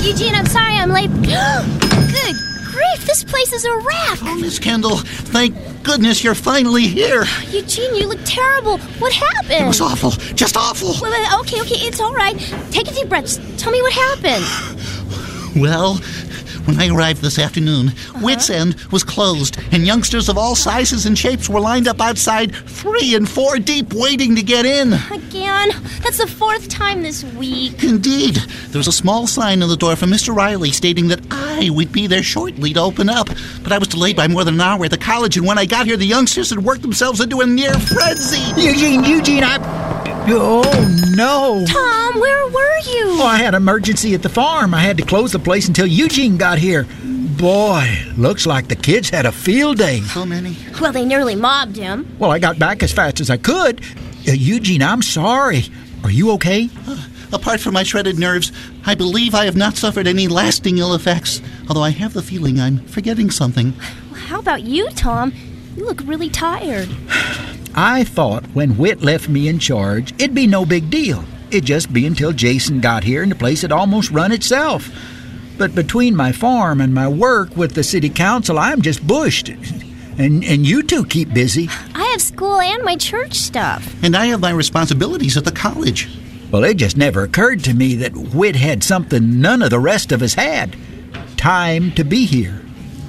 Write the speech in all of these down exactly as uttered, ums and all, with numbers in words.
Eugene, I'm sorry I'm late. Good grief, this place is a wreck. Oh, Miss Kendall, thank goodness you're finally here. Eugene, you look terrible. What happened? It was awful, just awful. Wait, wait, okay, okay, it's all right. Take a deep breath. Tell me what happened. Well, when I arrived this afternoon, uh-huh. Wits End was closed, and youngsters of all sizes and shapes were lined up outside, three and four deep, waiting to get in. Again? That's the fourth time this week. Indeed. There was a small sign on the door from Mister Riley stating that I would be there shortly to open up, but I was delayed by more than an hour at the college, and when I got here, the youngsters had worked themselves into a near frenzy. Eugene, Eugene, I... Oh, no. Tom, where were you? Oh, I had an emergency at the farm. I had to close the place until Eugene got here. Boy, looks like the kids had a field day. So many. Well, they nearly mobbed him. Well, I got back as fast as I could. Uh, Eugene, I'm sorry. Are you okay? Uh, apart from my shredded nerves, I believe I have not suffered any lasting ill effects, although I have the feeling I'm forgetting something. Well, how about you, Tom? You look really tired. I thought when Whit left me in charge, it'd be no big deal. It'd just be until Jason got here and the place had almost run itself. But between my farm and my work with the city council, I'm just bushed. And and you two keep busy. I have school and my church stuff. And I have my responsibilities at the college. Well, it just never occurred to me that Whit had something none of the rest of us had. Time to be here.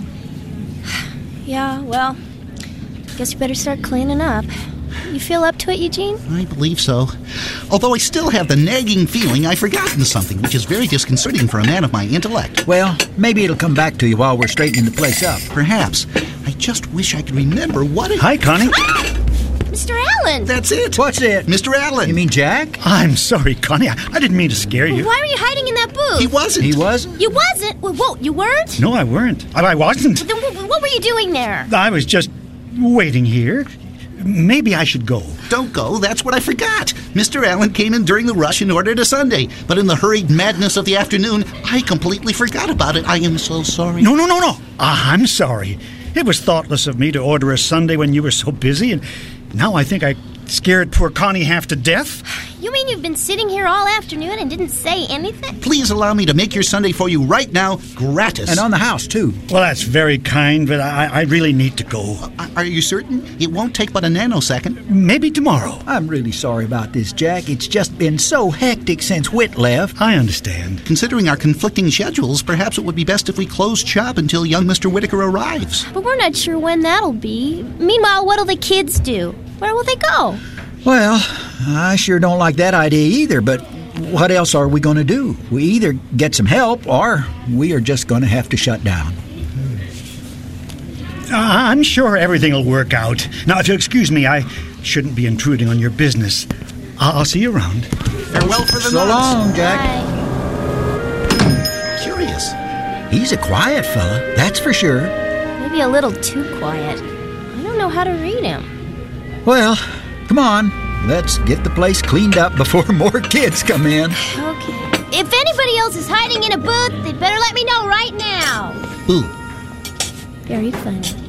Yeah, well, guess you better start cleaning up. You feel up to it, Eugene? I believe so. Although I still have the nagging feeling I've forgotten something, which is very disconcerting for a man of my intellect. Well, maybe it'll come back to you while we're straightening the place up. Perhaps. I just wish I could remember what it... Hi, Connie. Ah! Mister Allen! That's it. What's it? Mister Allen. You mean Jack? I'm sorry, Connie. I, I didn't mean to scare you. Why were you hiding in that booth? He wasn't. He wasn't? You wasn't? Whoa, whoa, you weren't? No, I weren't. I, I wasn't. Then what, what were you doing there? I was just waiting here. Maybe I should go. Don't go. That's what I forgot. Mister Allen came in during the rush and ordered a sundae. But in the hurried madness of the afternoon, I completely forgot about it. I am so sorry. No, no, no, no. Ah, I'm sorry. It was thoughtless of me to order a sundae when you were so busy, and now I think I scared poor Connie half to death. You mean you've been sitting here all afternoon and didn't say anything? Please allow me to make your sundae for you right now, gratis. And on the house, too. Well, that's very kind, but I, I really need to go. Uh, are you certain? It won't take but a nanosecond. Maybe tomorrow. I'm really sorry about this, Jack. It's just been so hectic since Whit left. I understand. Considering our conflicting schedules, perhaps it would be best if we closed shop until young Mister Whitaker arrives. But we're not sure when that'll be. Meanwhile, what'll the kids do? Where will they go? Well, I sure don't like that idea either, but what else are we going to do? We either get some help or we are just going to have to shut down. Uh, I'm sure everything will work out. Now, if you'll excuse me, I shouldn't be intruding on your business. I'll, I'll see you around. Farewell for the So nuts. long, Jack. Bye. Curious. He's a quiet fella, that's for sure. Maybe a little too quiet. I don't know how to read him. Well, come on. Let's get the place cleaned up before more kids come in. Okay. If anybody else is hiding in a booth, they'd better let me know right now. Ooh. Very funny.